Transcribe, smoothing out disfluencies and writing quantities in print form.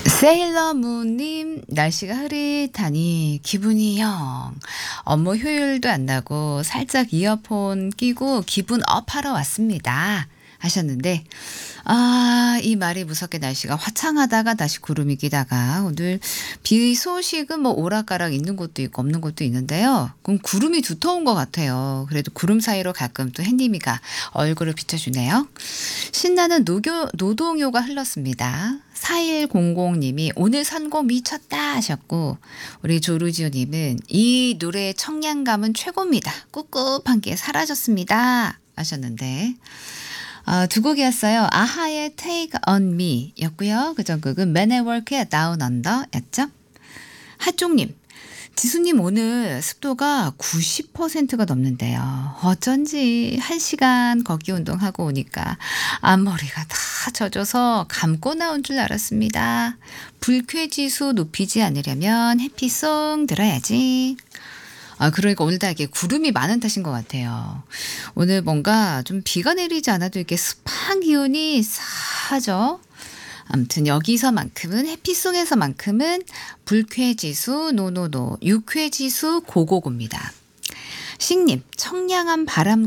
세일러문님, 날씨가 흐릿하니 기분이 영. 업무 효율도 안 나고 살짝 이어폰 끼고 기분 업 하러 왔습니다. 하셨는데, 이 말이 무섭게 날씨가 화창하다가 다시 구름이 끼다가 오늘 비 소식은 뭐 오락가락 있는 곳도 있고 없는 곳도 있는데요. 그럼 구름이 두터운 것 같아요. 그래도 구름 사이로 가끔 또 햇님이가 얼굴을 비춰주네요. 신나는 노동요가 흘렀습니다. 4100님이 오늘 선곡 미쳤다 하셨고, 우리 조르지오님은 이 노래의 청량감은 최고입니다. 꿉꿉한 게 사라졌습니다 하셨는데, 두 곡이었어요. 아하의 Take on Me 였고요. 그 전곡은 Man at Work의 Down Under 였죠. 하종님, 지수님 오늘 습도가 90%가 넘는데요. 어쩐지 1시간 걷기 운동하고 오니까 앞머리가 다 젖어서 감고 나온 줄 알았습니다. 불쾌지수 높이지 않으려면 해피송 들어야지. 그러니까 오늘 다 이렇게 구름이 많은 탓인 것 같아요. 오늘 뭔가 좀 비가 내리지 않아도 이렇게 습한 기운이 싸죠. 아무튼 여기서만큼은 해피송에서만큼은 불쾌지수 노노노, 유쾌지수 고고고입니다. 싱님, 청량한 바람